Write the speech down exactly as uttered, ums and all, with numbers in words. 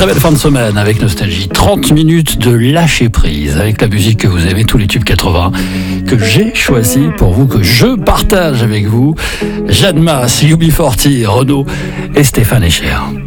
très belle fin de semaine avec Nostalgie. trente minutes de lâcher prise avec la musique que vous aimez, tous les tubes quatre-vingts que j'ai choisi pour vous, que je partage avec vous. Jeanne Masse, U B quarante, Renaud et Stéphane Echer.